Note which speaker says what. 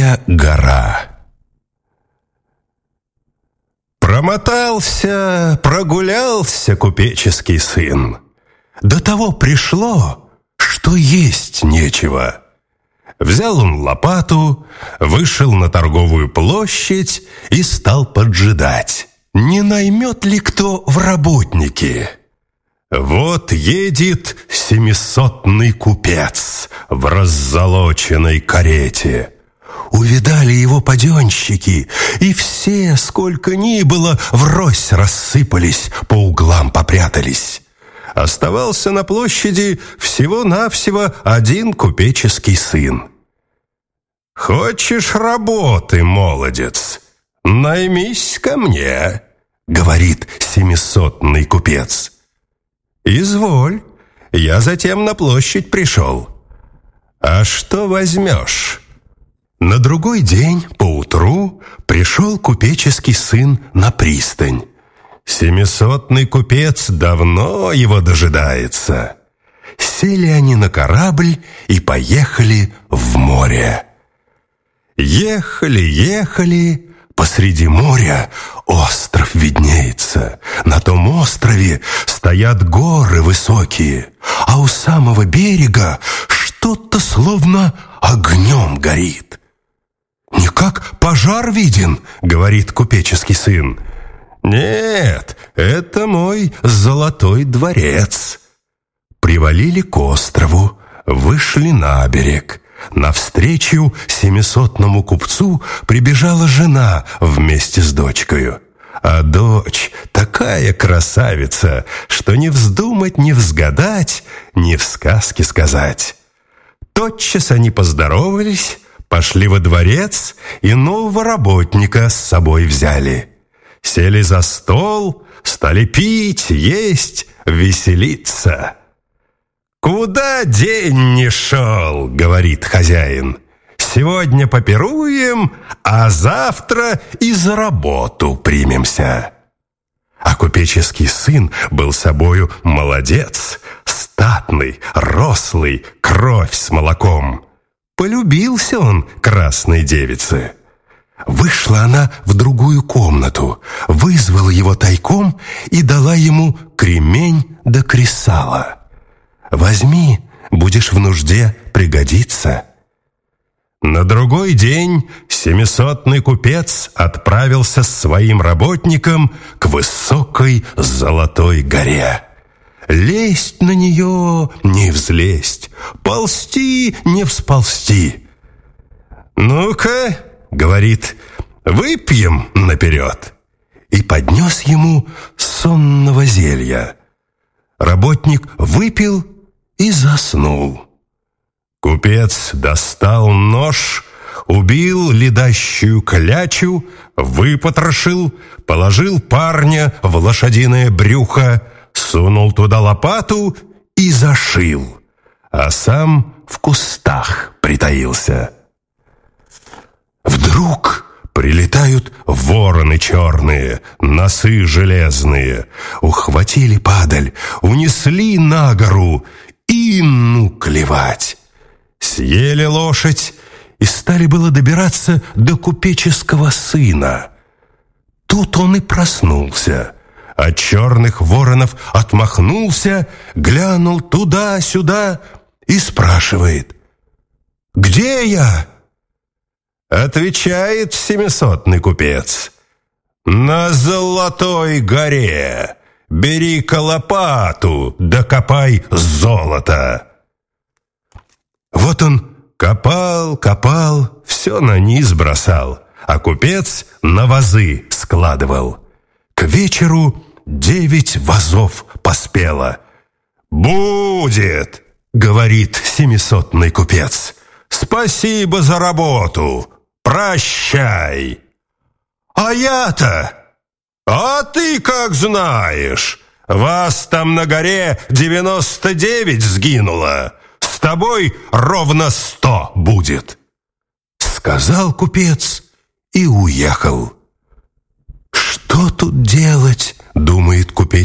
Speaker 1: Золотая гора. Промотался, прогулялся купеческий сын. До того пришло, что есть нечего. Взял он лопату, вышел на торговую площадь и стал поджидать, не наймет ли кто в работники. Вот едет 700-ный купец в раззолоченной карете. Увидали его паденщики, и все, сколько ни было, врозь рассыпались, по углам попрятались. Оставался на площади всего-навсего один купеческий сын. «Хочешь работы, молодец? Наймись ко мне», — говорит 700-ный купец. «Изволь, я затем на площадь пришел. А что возьмешь?» На другой день поутру пришел купеческий сын на пристань. 700-ный купец давно его дожидается. Сели они на корабль и поехали в море. Ехали, посреди моря остров виднеется. На том острове стоят горы высокие, а у самого берега что-то словно огнем горит. «Не как пожар виден», — говорит купеческий сын. «Нет, это мой золотой дворец». Привалили к острову, вышли на берег. Навстречу 700-ному купцу прибежала жена вместе с дочкою. А дочь такая красавица, что не вздумать, не взгадать, не в сказке сказать. Тотчас они поздоровались, пошли во дворец и нового работника с собой взяли. Сели за стол, стали пить, есть, веселиться. «Куда день не шел?» — говорит хозяин. «Сегодня попируем, а завтра и за работу примемся». А купеческий сын был собою молодец, статный, рослый, кровь с молоком. Полюбился он красной девице. Вышла она в другую комнату, вызвала его тайком и дала ему кремень да кресало. «Возьми, будешь в нужде, пригодится». На другой день 700-ный купец отправился с своим работником к высокой золотой горе. Лезть на нее не взлезть, ползти не всползти. «Ну-ка, — говорит, — выпьем наперед». И поднес ему сонного зелья. Работник выпил и заснул. Купец достал нож, убил ледащую клячу, выпотрошил, положил парня в лошадиное брюхо, сунул туда лопату и зашил, а сам в кустах притаился. Вдруг прилетают вороны черные, носы железные, ухватили падаль, унесли на гору и ну клевать. Съели лошадь и стали было добираться до купеческого сына. Тут он и проснулся. От черных воронов отмахнулся, глянул туда-сюда и спрашивает: «Где я?» Отвечает 700-ный купец: «На золотой горе. Бери-ка лопату, да копай золото». Вот он копал, все на низ бросал, а купец на вазы складывал. К вечеру 9 вазов поспело. «Будет!» — говорит 700-ный купец. «Спасибо за работу! Прощай!» «А я-то? А ты как знаешь? Вас там на горе 99 сгинуло. С тобой ровно 100 будет», — сказал купец и уехал. «Что тут делать?» — думает купец.